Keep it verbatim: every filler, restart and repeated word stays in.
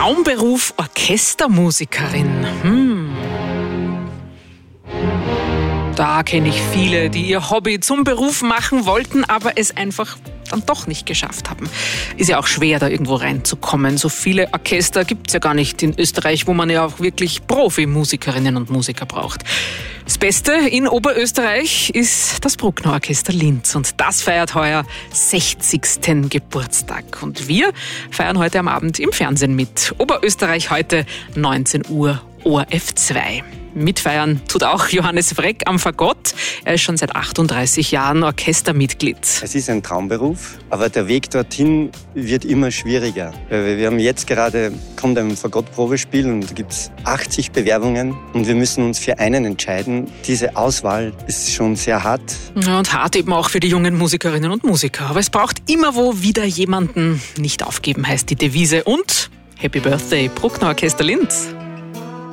Traumberuf Orchestermusikerin. Hm. Da kenne ich viele, die ihr Hobby zum Beruf machen wollten, aber es einfach dann doch nicht geschafft haben. Ist ja auch schwer, da irgendwo reinzukommen. So viele Orchester gibt es ja gar nicht in Österreich, wo man ja auch wirklich Profimusikerinnen und Musiker braucht. Das Beste in Oberösterreich ist das Bruckner Orchester Linz und das feiert heuer sechzigsten Geburtstag. Und wir feiern heute am Abend im Fernsehen mit. Oberösterreich heute neunzehn Uhr, O R F zwei. Mitfeiern tut auch Johannes Wreck am Fagott. Er ist schon seit achtunddreißig Jahren Orchestermitglied. Es ist ein Traumberuf, aber der Weg dorthin wird immer schwieriger. Wir haben jetzt gerade, kommt ein Fagott-Probespiel und da gibt es achtzig Bewerbungen und wir müssen uns für einen entscheiden. Diese Auswahl ist schon sehr hart. Ja, und hart eben auch für die jungen Musikerinnen und Musiker. Aber es braucht immer wo wieder jemanden. Nicht aufgeben heißt die Devise. Und Happy Birthday, Bruckner Orchester Linz.